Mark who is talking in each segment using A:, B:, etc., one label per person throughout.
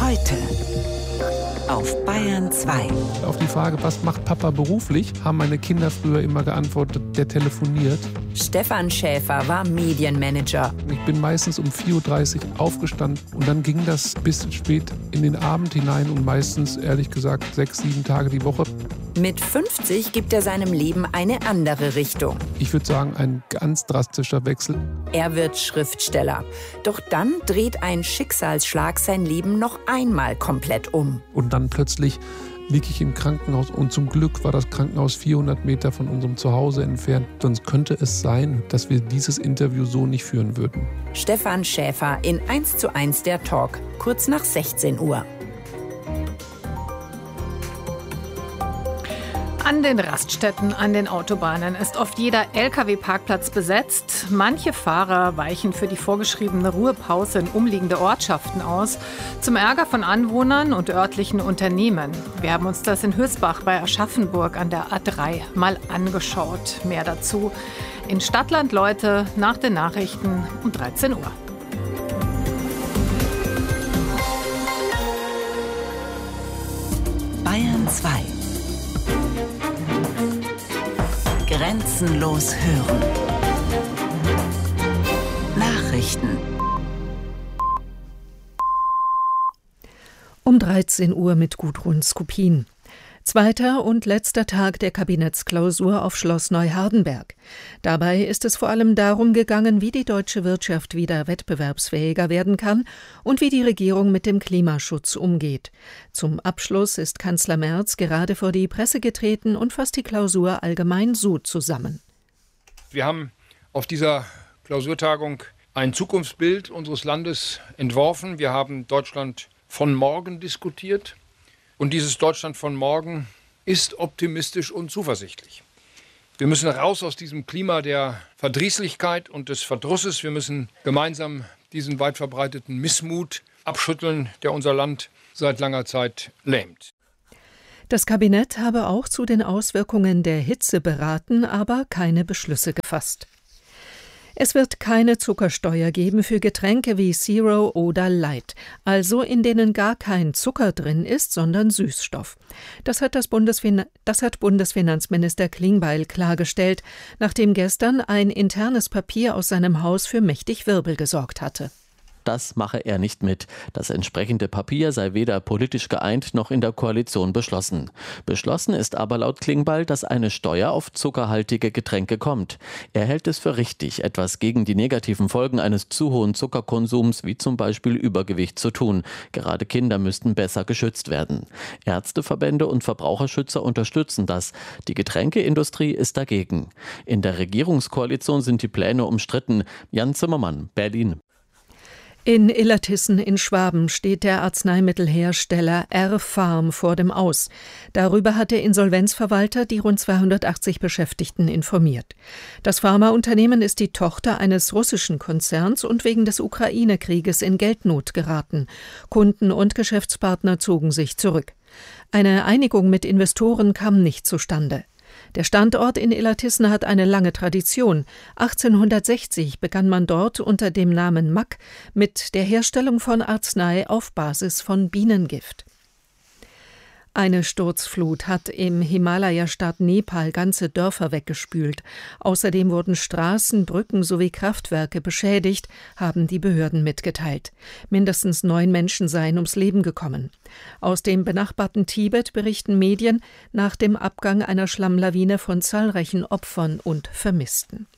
A: Heute auf Bayern 2.
B: Auf die Frage, was macht Papa beruflich, haben meine Kinder früher immer geantwortet, der telefoniert.
A: Stefan Schäfer war Medienmanager.
B: Ich bin meistens um 4.30 Uhr aufgestanden und dann ging das bis spät in den Abend hinein und meistens, ehrlich gesagt, 6-7 Tage die Woche.
A: Mit 50 gibt er seinem Leben eine andere Richtung.
B: Ich würde sagen, ein ganz drastischer Wechsel.
A: Er wird Schriftsteller. Doch dann dreht ein Schicksalsschlag sein Leben noch einmal komplett um.
B: Und dann plötzlich liege ich im Krankenhaus und zum Glück war das Krankenhaus 400 Meter von unserem Zuhause entfernt. Sonst könnte es sein, dass wir dieses Interview so nicht führen würden.
A: Stefan Schäfer in 1:1 der Talk, kurz nach 16 Uhr.
C: An den Raststätten, an den Autobahnen ist oft jeder Lkw-Parkplatz besetzt. Manche Fahrer weichen für die vorgeschriebene Ruhepause in umliegende Ortschaften aus, zum Ärger von Anwohnern und örtlichen Unternehmen. Wir haben uns das in Hösbach bei Aschaffenburg an der A3 mal angeschaut. Mehr dazu in Stadtland Leute nach den Nachrichten um 13 Uhr.
A: Bayern 2. Grenzenlos hören. Nachrichten.
D: Um 13 Uhr mit Gudrun Skupin. Zweiter und letzter Tag der Kabinettsklausur auf Schloss Neuhardenberg. Dabei ist es vor allem darum gegangen, wie die deutsche Wirtschaft wieder wettbewerbsfähiger werden kann und wie die Regierung mit dem Klimaschutz umgeht. Zum Abschluss ist Kanzler Merz gerade vor die Presse getreten und fasst die Klausur allgemein so zusammen.
E: Wir haben auf dieser Klausurtagung ein Zukunftsbild unseres Landes entworfen. Wir haben Deutschland von morgen diskutiert. Und dieses Deutschland von morgen ist optimistisch und zuversichtlich. Wir müssen raus aus diesem Klima der Verdrießlichkeit und des Verdrusses. Wir müssen gemeinsam diesen weit verbreiteten Missmut abschütteln, der unser Land seit langer Zeit lähmt.
D: Das Kabinett habe auch zu den Auswirkungen der Hitze beraten, aber keine Beschlüsse gefasst. Es wird keine Zuckersteuer geben für Getränke wie Zero oder Light, also in denen gar kein Zucker drin ist, sondern Süßstoff. Das hat Bundesfinanzminister Klingbeil klargestellt, nachdem gestern ein internes Papier aus seinem Haus für mächtig Wirbel gesorgt hatte.
F: Das mache er nicht mit. Das entsprechende Papier sei weder politisch geeint noch in der Koalition beschlossen. Beschlossen ist aber laut Klingbeil, dass eine Steuer auf zuckerhaltige Getränke kommt. Er hält es für richtig, etwas gegen die negativen Folgen eines zu hohen Zuckerkonsums, wie zum Beispiel Übergewicht, zu tun. Gerade Kinder müssten besser geschützt werden. Ärzteverbände und Verbraucherschützer unterstützen das. Die Getränkeindustrie ist dagegen. In der Regierungskoalition sind die Pläne umstritten. Jan Zimmermann, Berlin.
D: In Illertissen in Schwaben steht der Arzneimittelhersteller R-Pharm vor dem Aus. Darüber hat der Insolvenzverwalter die rund 280 Beschäftigten informiert. Das Pharmaunternehmen ist die Tochter eines russischen Konzerns und wegen des Ukraine-Krieges in Geldnot geraten. Kunden und Geschäftspartner zogen sich zurück. Eine Einigung mit Investoren kam nicht zustande. Der Standort in Illertissen hat eine lange Tradition. 1860 begann man dort unter dem Namen Mack mit der Herstellung von Arznei auf Basis von Bienengift. Eine Sturzflut hat im Himalaya-Staat Nepal ganze Dörfer weggespült. Außerdem wurden Straßen, Brücken sowie Kraftwerke beschädigt, haben die Behörden mitgeteilt. Mindestens 9 Menschen seien ums Leben gekommen. Aus dem benachbarten Tibet berichten Medien nach dem Abgang einer Schlammlawine von zahlreichen Opfern und Vermissten.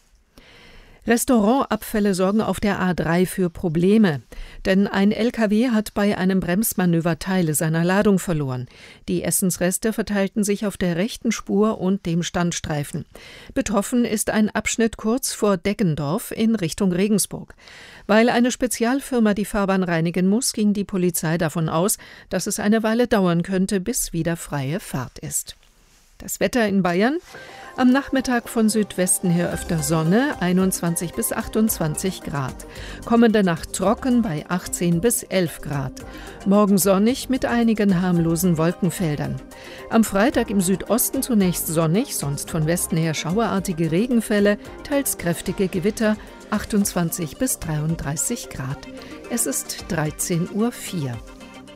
D: Restaurantabfälle sorgen auf der A3 für Probleme, denn ein LKW hat bei einem Bremsmanöver Teile seiner Ladung verloren. Die Essensreste verteilten sich auf der rechten Spur und dem Standstreifen. Betroffen ist ein Abschnitt kurz vor Deggendorf in Richtung Regensburg. Weil eine Spezialfirma die Fahrbahn reinigen muss, ging die Polizei davon aus, dass es eine Weile dauern könnte, bis wieder freie Fahrt ist. Das Wetter in Bayern: am Nachmittag von Südwesten her öfter Sonne, 21 bis 28 Grad. Kommende Nacht trocken bei 18 bis 11 Grad. Morgen sonnig mit einigen harmlosen Wolkenfeldern. Am Freitag im Südosten zunächst sonnig, sonst von Westen her schauerartige Regenfälle, teils kräftige Gewitter, 28 bis 33 Grad. Es ist 13:04 Uhr.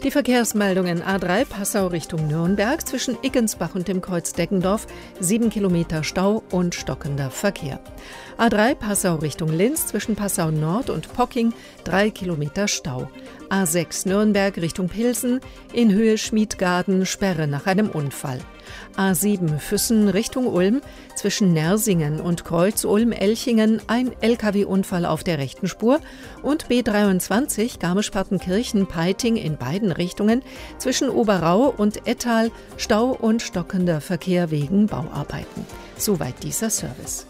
D: Die Verkehrsmeldungen: A3 Passau Richtung Nürnberg zwischen Iggensbach und dem Kreuz Deggendorf 7 Kilometer Stau und stockender Verkehr. A3 Passau Richtung Linz zwischen Passau Nord und Pocking 3 Kilometer Stau. A6 Nürnberg Richtung Pilsen in Höhe Schmiedgarden Sperre nach einem Unfall. A7 Füssen Richtung Ulm zwischen Nersingen und Kreuz Ulm-Elchingen ein Lkw-Unfall auf der rechten Spur und B23 Garmisch-Partenkirchen-Peiting in beiden Richtungen zwischen Oberau und Ettal Stau und stockender Verkehr wegen Bauarbeiten. Soweit dieser Service.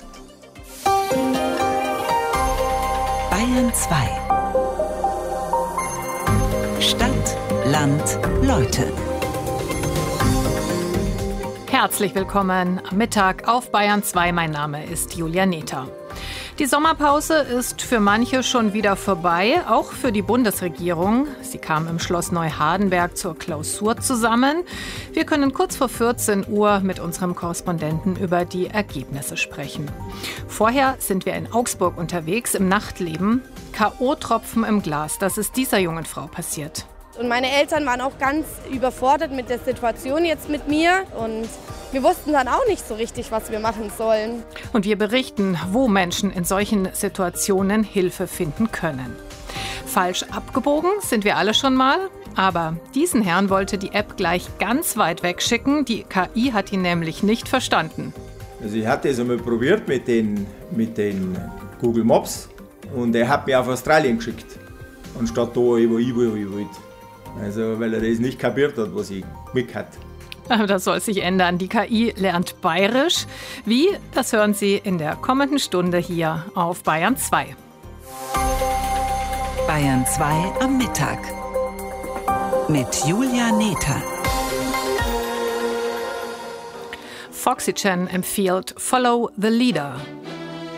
A: Bayern 2. Stadt, Land, Leute.
C: Herzlich willkommen am Mittag auf Bayern 2. Mein Name ist Julia Nether. Die Sommerpause ist für manche schon wieder vorbei, auch für die Bundesregierung. Sie kam im Schloss Neuhardenberg zur Klausur zusammen. Wir können kurz vor 14 Uhr mit unserem Korrespondenten über die Ergebnisse sprechen. Vorher sind wir in Augsburg unterwegs im Nachtleben. K.O.-Tropfen im Glas, das ist dieser jungen Frau passiert.
G: Und meine Eltern waren auch ganz überfordert mit der Situation jetzt mit mir. Und wir wussten dann auch nicht so richtig, was wir machen sollen.
C: Und wir berichten, wo Menschen in solchen Situationen Hilfe finden können. Falsch abgebogen sind wir alle schon mal. Aber diesen Herrn wollte die App gleich ganz weit wegschicken. Die KI hat ihn nämlich nicht verstanden.
H: Also ich hatte es einmal probiert mit den Google Maps. Und er hat mich auf Australien geschickt. Anstatt da, wo ich wollte. Also, weil er das nicht kapiert hat, was ich mit hat.
C: Das soll sich ändern. Die KI lernt Bayerisch. Wie? Das hören Sie in der kommenden Stunde hier auf Bayern 2.
A: Bayern 2 am Mittag. Mit Julia Nether.
C: Foxygen empfiehlt Follow the Leader.